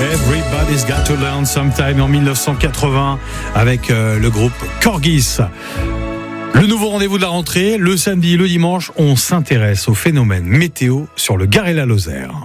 Everybody's Got to Learn Sometime en 1980 avec le groupe Corgis. Le nouveau rendez-vous de la rentrée, le samedi et le dimanche, on s'intéresse au phénomène météo sur le Gard et la Lozère.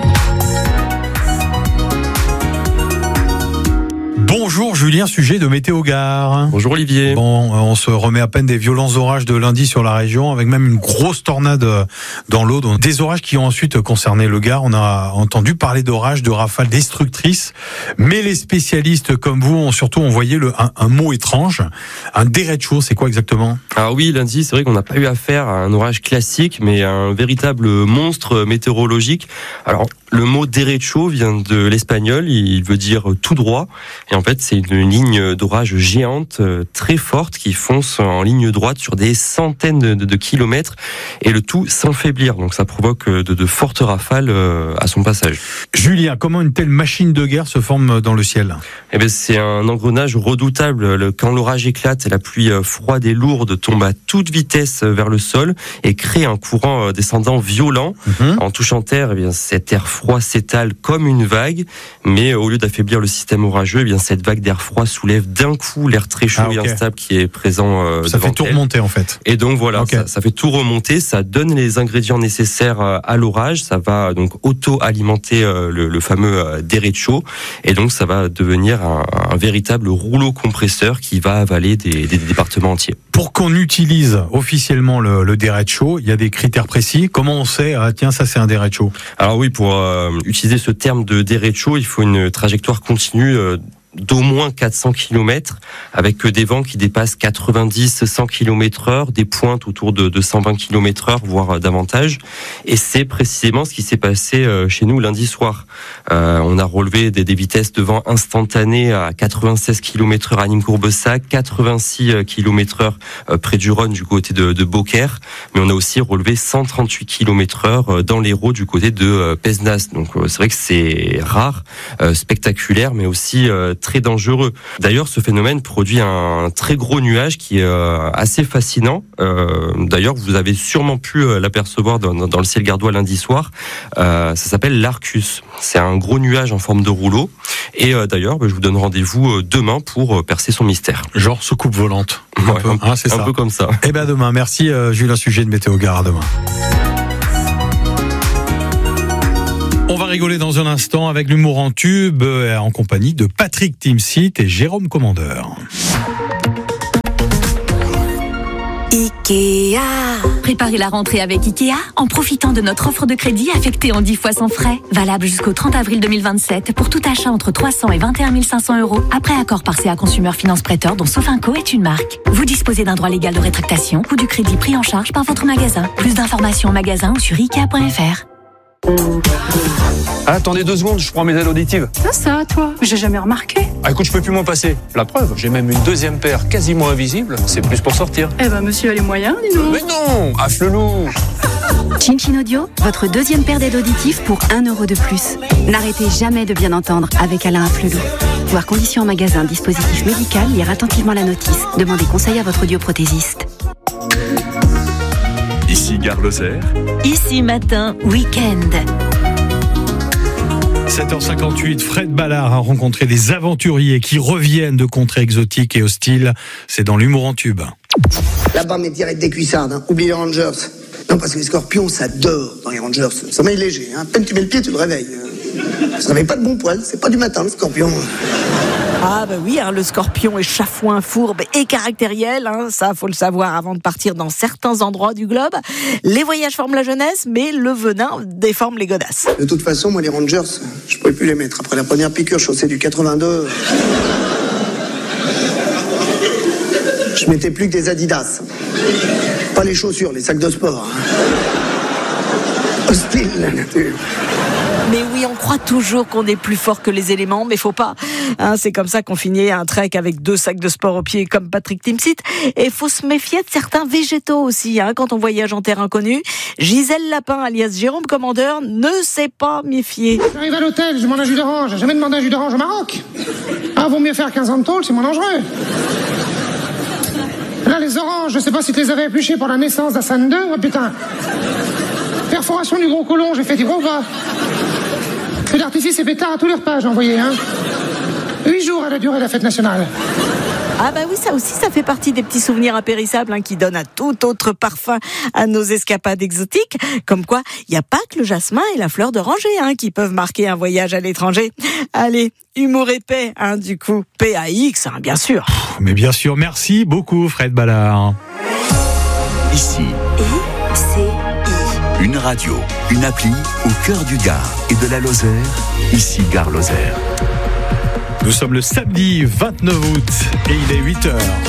Bonjour Julien, sujet de Météo Gard. Bonjour Olivier. Bon, on se remet à peine des violents orages de lundi sur la région, avec même une grosse tornade dans l'eau. Donc, des orages qui ont ensuite concerné le Gard. On a entendu parler d'orages, de rafales destructrices. Mais les spécialistes comme vous ont surtout envoyé un mot étrange. Un derecho, c'est quoi exactement ? Alors oui, lundi, c'est vrai qu'on n'a pas eu affaire à un orage classique, mais à un véritable monstre météorologique. Alors, le mot derecho vient de l'espagnol, il veut dire tout droit. Et en fait, c'est une ligne d'orage géante, très forte, qui fonce en ligne droite sur des centaines de kilomètres, et le tout sans faiblir. Donc ça provoque de fortes rafales à son passage. Julien, comment une telle machine de guerre se forme dans le ciel ? Eh bien, c'est un engrenage redoutable. Quand l'orage éclate, la pluie froide et lourde tombe à toute vitesse vers le sol et crée un courant descendant violent. En touchant terre, eh bien, cet air froid s'étale comme une vague, mais au lieu d'affaiblir le système orageux, eh bien, cette vague d'air froid soulève d'un coup l'air très chaud et instable qui est présent ça fait tout remonter en fait. Et donc voilà, ça fait tout remonter, ça donne les ingrédients nécessaires à l'orage, ça va donc auto-alimenter le fameux derecho, et donc ça va devenir un véritable rouleau compresseur qui va avaler des départements entiers. Pour qu'on utilise officiellement le derecho, il y a des critères précis. Comment on sait, tiens, ça c'est un derecho ? Alors oui, pour utiliser ce terme de derecho, il faut une trajectoire continue d'au moins 400 km, avec des vents qui dépassent 90-100 km/h, des pointes autour de 120 km/h, voire davantage. Et c'est précisément ce qui s'est passé chez nous lundi soir. On a relevé des vitesses de vent instantanées à 96 km/h à Nîmes-Courbessac, 86 km/h près du Rhône du côté de Beaucaire, mais on a aussi relevé 138 km/h dans l'Hérault du côté de Pézenas. Donc c'est vrai que c'est rare, spectaculaire, mais aussi très dangereux. D'ailleurs, ce phénomène produit un très gros nuage qui est assez fascinant. D'ailleurs, vous avez sûrement pu l'apercevoir dans le ciel gardois lundi soir. Ça s'appelle l'Arcus. C'est un gros nuage en forme de rouleau. Et d'ailleurs, je vous donne rendez-vous demain pour percer son mystère. Genre soucoupe volante. C'est un peu comme ça. Et bien demain. Merci Julien, sujet de Météo Gard. À demain. On va rigoler dans un instant avec l'humour en tube en compagnie de Patrick Timsit et Jérôme Commandeur. Ikea. Préparez la rentrée avec Ikea en profitant de notre offre de crédit affectée en 10 fois sans frais. Valable jusqu'au 30 avril 2027 pour tout achat entre 300 et 21 500 €. Après accord par CA Consumer Finance Prêteur dont Sofinco est une marque. Vous disposez d'un droit légal de rétractation ou du crédit pris en charge par votre magasin. Plus d'informations en magasin ou sur Ikea.fr. Attendez 2 secondes, je prends mes aides auditives. Ça, toi, j'ai jamais remarqué. Écoute, je peux plus m'en passer. La preuve, j'ai même une deuxième paire quasiment invisible. C'est plus pour sortir. Eh ben, monsieur a les moyens, dis donc. Mais non, affle-loup. Chin Audio, votre deuxième paire d'aides auditives pour 1 € de plus. N'arrêtez jamais de bien entendre avec Alain Afflelou. Voir conditions en magasin, dispositif médical, lire attentivement la notice. Demandez conseil à votre audioprothésiste. Ici Gare Lozère. Ici matin, week-end. 7h58, Fred Ballard a rencontré des aventuriers qui reviennent de contrées exotiques et hostiles. C'est dans l'humour en tube. Là-bas, mais direct des cuissardes, hein. Oublie les Rangers. Non, parce que les scorpions, ça dort dans les Rangers. Ça met léger, hein. À peine tu mets le pied, tu te réveilles. Ça réveille pas de bon poil, c'est pas du matin, le scorpion. Ah bah oui, le scorpion est chafouin, fourbe et caractériel, ça faut le savoir avant de partir dans certains endroits du globe. Les voyages forment la jeunesse, mais le venin déforme les godasses. De toute façon, moi les Rangers, je pouvais plus les mettre. Après la première piqûre chaussée du 82, je mettais plus que des Adidas. Pas les chaussures, les sacs de sport. Hostile la nature. Mais oui, on croit toujours qu'on est plus fort que les éléments, mais faut pas. C'est comme ça qu'on finit un trek avec 2 sacs de sport au pied comme Patrick Timsit. Et faut se méfier de certains végétaux aussi, quand on voyage en terre inconnue. Gisèle Lapin, alias Jérôme Commandeur, ne s'est pas méfié. J'arrive à l'hôtel, je demande un jus d'orange. J'ai jamais demandé un jus d'orange au Maroc. Vaut mieux faire 15 ans de tôle, c'est moins dangereux. Là, les oranges, je sais pas si tu les avais épluchées pour la naissance d'Hassan II. Oh putain. Perforation du gros côlon, j'ai fait du gros gras. Feu d'artifice et pétard à tous les repas, j'ai envoyé, hein. 8 jours elle a duré la fête nationale. Ah bah oui, ça aussi, ça fait partie des petits souvenirs impérissables qui donnent un tout autre parfum à nos escapades exotiques. Comme quoi, il n'y a pas que le jasmin et la fleur d'oranger qui peuvent marquer un voyage à l'étranger. Allez, humour et paix, du coup, PAX, bien sûr. Mais bien sûr, merci beaucoup Fred Ballard. Ici, une radio, une appli au cœur du Gard et de la Lozère. Ici, Gare Lozère. Nous sommes le samedi 29 août et il est 8h.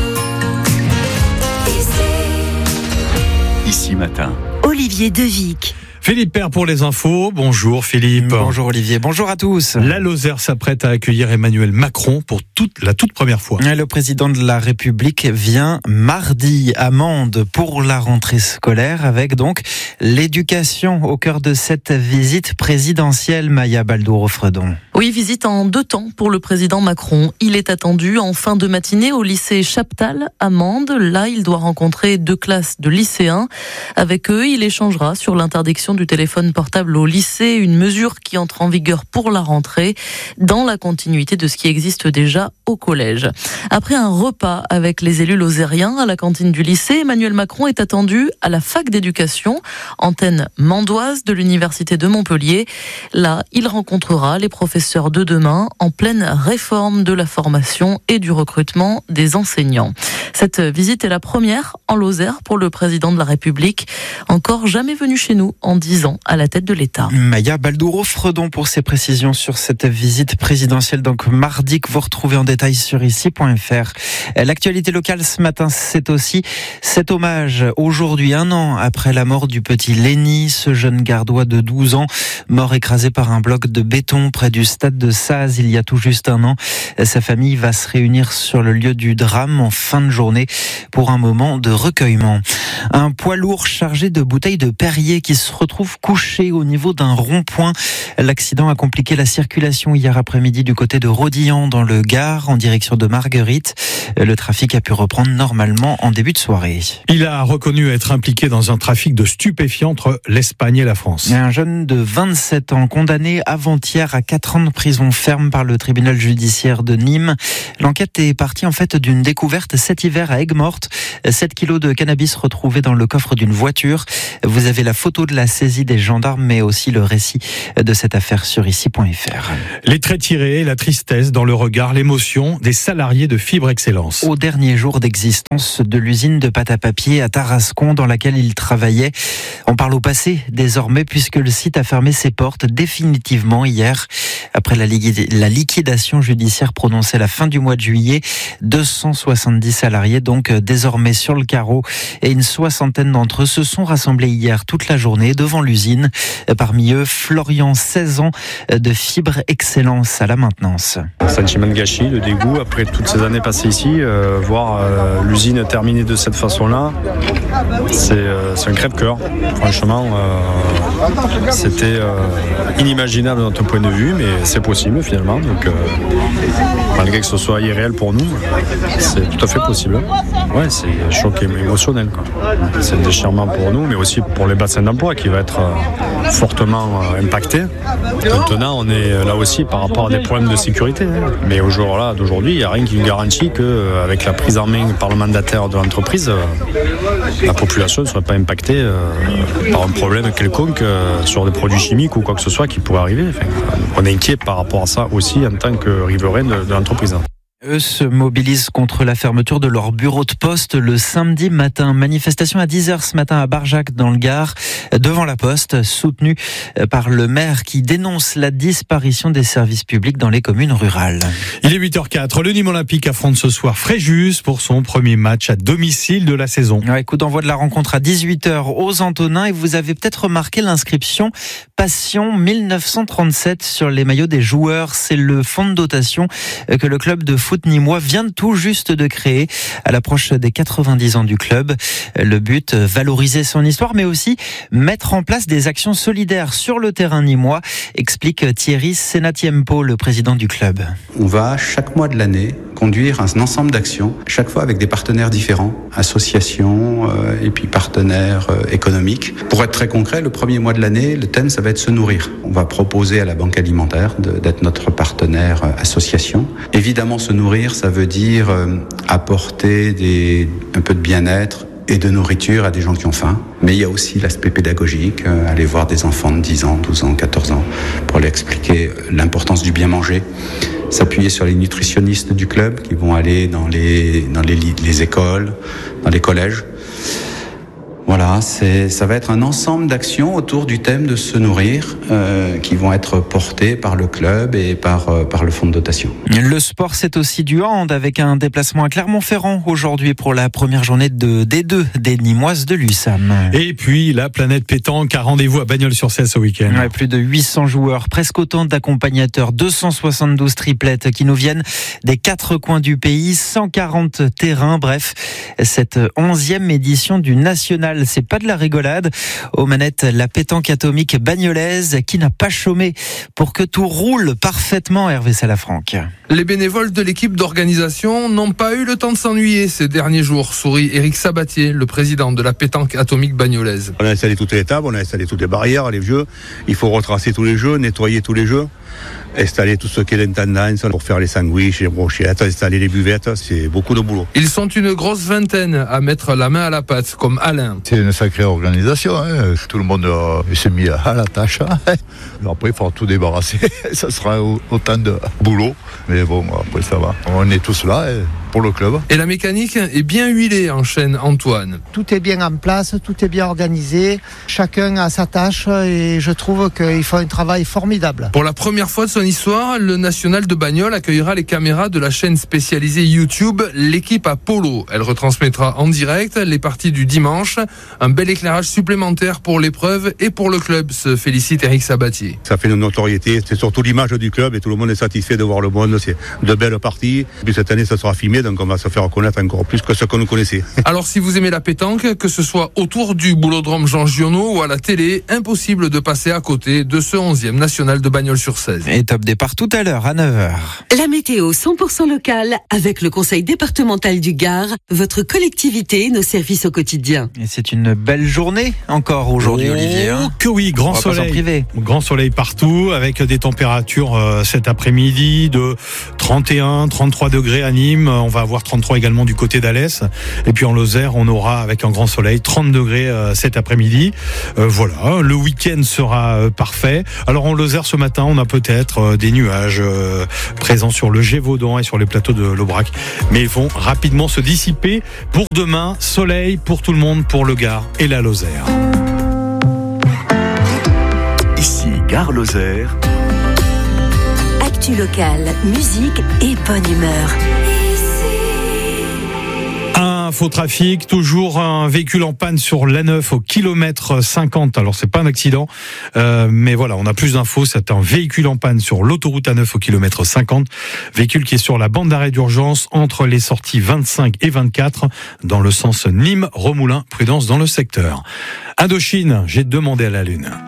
Ici matin, Olivier Devic. Philippe Père pour les infos. Bonjour Philippe. Bonjour Olivier, bonjour à tous. La Lozère s'apprête à accueillir Emmanuel Macron pour la toute première fois. Le président de la République vient mardi à Mende pour la rentrée scolaire avec donc l'éducation au cœur de cette visite présidentielle. Maya Baldouro-Fredon. Oui, visite en 2 temps pour le président Macron. Il est attendu en fin de matinée au lycée Chaptal à Mende. Là, il doit rencontrer 2 classes de lycéens. Avec eux, il échangera sur l'interdiction du téléphone portable au lycée, une mesure qui entre en vigueur pour la rentrée, dans la continuité de ce qui existe déjà au collège. Après un repas avec les élus lozériens à la cantine du lycée, Emmanuel Macron est attendu à la fac d'éducation, antenne mandoise de l'université de Montpellier. Là, il rencontrera les professeurs de demain en pleine réforme de la formation et du recrutement des enseignants. Cette visite est la première en Lozère pour le président de la République, encore jamais venu chez nous en 10 ans à la tête de l'État. Maya Baldouro-Fredon pour ses précisions sur cette visite présidentielle, donc mardi, que vous retrouvez en détail sur ici.fr. L'actualité locale ce matin, c'est aussi cet hommage aujourd'hui, 1 an après la mort du petit Lenny, ce jeune gardois de 12 ans, mort écrasé par un bloc de béton près du stade de Saz il y a tout juste 1 an. Sa famille va se réunir sur le lieu du drame en fin de journée pour un moment de recueillement. Un poids lourd chargé de bouteilles de Perrier qui se retrouve couché au niveau d'un rond-point. L'accident a compliqué la circulation hier après-midi du côté de Rodillan dans le Gard en direction de Marguerite. Le trafic a pu reprendre normalement en début de soirée. Il a reconnu être impliqué dans un trafic de stupéfiants entre l'Espagne et la France. Un jeune de 27 ans condamné avant-hier à 4 ans de prison ferme par le tribunal judiciaire de Nîmes. L'enquête est partie en fait d'une découverte cet hiver à Aigues-Mortes. 7 kilos de cannabis retrouvés dans le coffre d'une voiture. Vous avez la photo de la saisie des gendarmes, mais aussi le récit de cette affaire sur ici.fr. Les traits tirés, la tristesse dans le regard, l'émotion des salariés de Fibre Excellence. Au dernier jour d'existence de l'usine de pâte à papier à Tarascon dans laquelle ils travaillaient. On parle au passé désormais puisque le site a fermé ses portes définitivement hier. Après la liquidation judiciaire prononcée à la fin du mois de juillet, 270 salariés donc désormais sur le carreau et une 60aine d'entre eux se sont rassemblés hier toute la journée devant l'usine. Parmi eux, Florian, 16 ans, de Fibre Excellence à la maintenance. Sentiment de gâchis, de dégoût après toutes ces années passées ici, voir l'usine terminée de cette façon-là, c'est un crève-cœur. Franchement, c'était inimaginable de notre point de vue, mais c'est possible finalement. Donc, malgré que ce soit irréel pour nous, c'est tout à fait possible. Ouais, c'est un choc émotionnel, quoi. C'est un déchirement pour nous, mais aussi pour les bassins d'emploi qui va être fortement impacté. Maintenant, on est là aussi par rapport à des problèmes de sécurité. Mais au jour là d'aujourd'hui, il n'y a rien qui nous garantit qu'avec la prise en main par le mandataire de l'entreprise, la population ne soit pas impactée par un problème quelconque sur des produits chimiques ou quoi que ce soit qui pourrait arriver. Enfin, on est inquiet par rapport à ça aussi en tant que riverain de l'entreprise. Eux se mobilisent contre la fermeture de leur bureau de poste le samedi matin. Manifestation à 10h ce matin à Barjac dans le Gard, devant la Poste, soutenue par le maire qui dénonce la disparition des services publics dans les communes rurales. Il est 8h04. Le Nîmes Olympique affronte ce soir Fréjus pour son premier match à domicile de la saison. Ouais, coup d'envoi de la rencontre à 18h aux Antonins et vous avez peut-être remarqué l'inscription Passion 1937 sur les maillots des joueurs. C'est le fonds de dotation que le club de foot nîmois vient tout juste de créer à l'approche des 90 ans du club. Le but, valoriser son histoire, mais aussi mettre en place des actions solidaires sur le terrain nîmois, explique Thierry Senatiempo, le président du club. On va chaque mois de l'année conduire un ensemble d'actions, chaque fois avec des partenaires différents, associations et puis partenaires économiques. Pour être très concret, le premier mois de l'année, le thème, ça va être se nourrir. On va proposer à la Banque alimentaire d'être notre partenaire association. Évidemment, se nourrir, ça veut dire apporter un peu de bien-être et de nourriture à des gens qui ont faim. Mais il y a aussi l'aspect pédagogique, aller voir des enfants de 10 ans, 12 ans, 14 ans pour leur expliquer l'importance du bien manger. S'appuyer sur les nutritionnistes du club qui vont aller dans les écoles, dans les collèges. Voilà, ça va être un ensemble d'actions autour du thème de se nourrir qui vont être portées par le club et par le fonds de dotation. Le sport, c'est aussi du hand avec un déplacement à Clermont-Ferrand aujourd'hui pour la première journée de D2 des Nîmoises de l'USAM. Et puis la planète pétanque a rendez-vous à Bagnols-sur-Cèze ce week-end. Ouais, plus de 800 joueurs, presque autant d'accompagnateurs, 272 triplettes qui nous viennent des 4 coins du pays, 140 terrains. Bref, cette 11e édition du National, c'est pas de la rigolade. Aux manettes, la pétanque atomique bagnolaise qui n'a pas chômé pour que tout roule parfaitement. Hervé Salafranc. Les bénévoles de l'équipe d'organisation n'ont pas eu le temps de s'ennuyer ces derniers jours, sourit Éric Sabatier, le président de la pétanque atomique bagnolaise. On a installé toutes les tables, on a installé toutes les barrières, les jeux. Il faut retracer tous les jeux, nettoyer tous les jeux, installer tout ce qui est l'intendance pour faire les sandwichs, les brochettes, installer les buvettes. C'est beaucoup de boulot. Ils sont une grosse vingtaine à mettre la main à la pâte, comme Alain. C'est une sacrée organisation, hein. Tout le monde s'est mis à la tâche. Après, il faudra tout débarrasser. Ça sera autant de boulot. Mais bon, après ça va. On est tous là pour le club. Et la mécanique est bien huilée, enchaîne Antoine. Tout est bien en place, tout est bien organisé. Chacun a sa tâche et je trouve qu'il faut un travail formidable. Pour la première fois de son histoire, le National de Bagnols accueillera les caméras de la chaîne spécialisée YouTube L'équipe à Polo. Elle retransmettra en direct les parties du dimanche. Un bel éclairage supplémentaire pour l'épreuve et pour le club, se félicite Éric Sabatier. Ça fait une notoriété, c'est surtout l'image du club et tout le monde est satisfait de voir le monde. C'est de belles parties. Puis cette année, ça sera filmé, donc on va se faire connaître encore plus que ce que nous connaissait. Alors si vous aimez la pétanque, que ce soit autour du boulodrome Jean Giono ou à la télé, impossible de passer à côté de ce 11e National de Bagnols-sur-Cèze. Et top départ tout à l'heure à 9h. La météo 100% locale avec le Conseil départemental du Gard, votre collectivité, nos services au quotidien. Et c'est une belle journée encore aujourd'hui, Olivier. Que oui, grand soleil partout avec des températures cet après-midi de 31, 33 degrés à Nîmes. On va avoir 33 également du côté d'Alès. Et puis en Lozère, on aura avec un grand soleil 30 degrés cet après-midi. Voilà, le week-end sera parfait. Alors en Lozère ce matin, on a peut-être des nuages présents sur le Gévaudan et sur les plateaux de l'Aubrac. Mais ils vont rapidement se dissiper. Pour demain, soleil pour tout le monde, pour le Gard et la Lozère. Ici Gare Lozère. Actu locale, musique et bonne humeur. Info trafic, toujours un véhicule en panne sur l'A9 au kilomètre 50. Alors c'est pas un accident, mais voilà, on a plus d'infos. C'est un véhicule en panne sur l'autoroute A9 au kilomètre 50. Véhicule qui est sur la bande d'arrêt d'urgence entre les sorties 25 et 24 dans le sens Nîmes-Remoulins. Prudence dans le secteur. Indochine, j'ai demandé à la Lune.